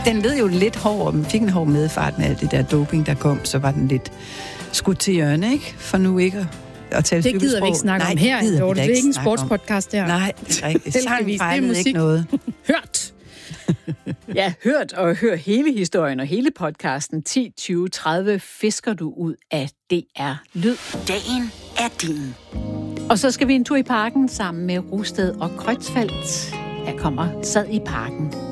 Den lød jo lidt hård, men fik en hård medfart med alt det der doping, der kom, så var den lidt skudt til hjørne, ikke? For nu ikke at tale det gider vi ikke snakke om her. Det er ikke en sportspodcast her. Nej, det er rigtigt. Sang fejlede ikke noget. Hørt! Ja, hørt og hør hele historien og hele podcasten 10, 20, 30 fisker du ud af DR Lyd. Dagen er din. Og så skal vi en tur i parken sammen med Rusted og Kreutzfeldt. Her kommer Sad i parken.